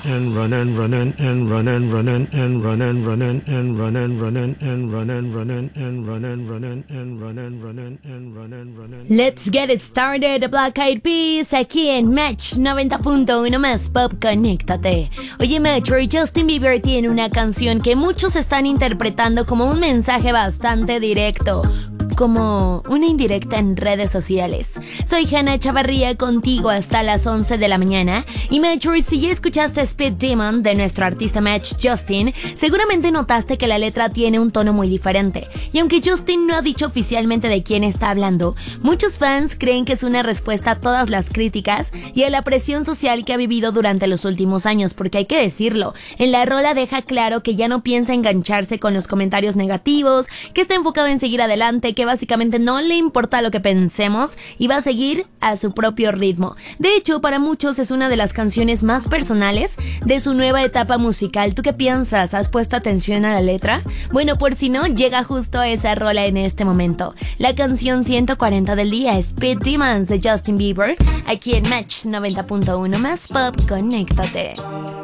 and run and run and run and run and run and run and run and run and run and run and run and run and run and run and run and run. Let's get it started, Black Eyed Peas, aquí en Match 90.1 más Pop, conéctate. Oye, Metro, Justin Bieber tiene una canción que muchos están interpretando como un mensaje bastante directo, como una indirecta en redes sociales. Soy Hannah Chavarría, contigo hasta las 11 de la mañana. Y Metro, si ya escuchaste Speed Demon de nuestro artista Match Justin, seguramente notaste que la letra tiene un tono muy diferente. Y aunque Justin no ha dicho oficialmente de quién está hablando, muchos fans creen que es una respuesta a todas las críticas y a la presión social que ha vivido durante los últimos años, porque hay que decirlo, en la rola deja claro que ya no piensa engancharse con los comentarios negativos, que está enfocado en seguir adelante, que básicamente no le importa lo que pensemos y va a seguir a su propio ritmo. De hecho, para muchos es una de las canciones más personales de su nueva etapa musical. ¿Tú qué piensas? ¿Has puesto atención a la letra? Bueno, por si no, llega justo a esa rola en este momento. La canción 140 del día, Speed Demons de Justin Bieber, aquí en Match 90.1 más Pop, conéctate.